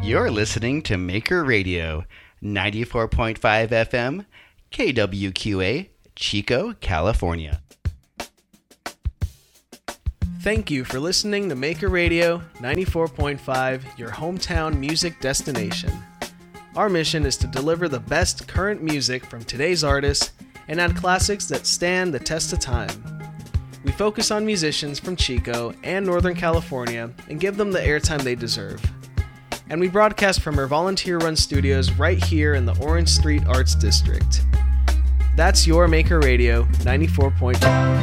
You're listening to Maker Radio, 94.5 FM, KWQA, Chico, California. Thank you for listening to Maker Radio 94.5, your hometown music destination. Our mission is to deliver the best current music from today's artists and add classics that stand the test of time. We focus on musicians from Chico and Northern California and give them the airtime they deserve. And we broadcast from our volunteer-run studios right here in the Orange Street Arts District. That's your Maker Radio 94.5.